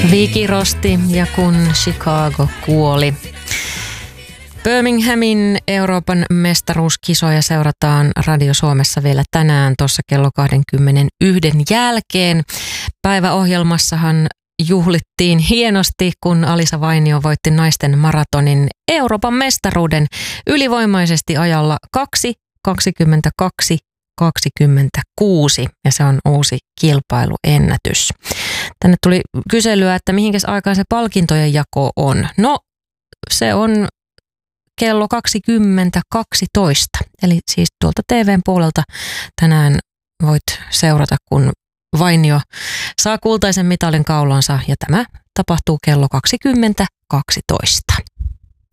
Vicky Rosti ja kun Chicago kuoli. Birminghamin Euroopan mestaruuskisoja seurataan Radio Suomessa vielä tänään tuossa kello 21 jälkeen. Päiväohjelmassahan juhlittiin hienosti, kun Alisa Vainio voitti naisten maratonin Euroopan mestaruuden ylivoimaisesti ajalla 2:22:26 ja se on uusi kilpailuennätys. Tänne tuli kyselyä, että mihinkäs aikaan se palkintojen jako on. No, se on kello 20:12, eli siis tuolta TVn puolelta tänään voit seurata, kun Vainio saa kultaisen mitalin kaulansa ja tämä tapahtuu kello 20:12.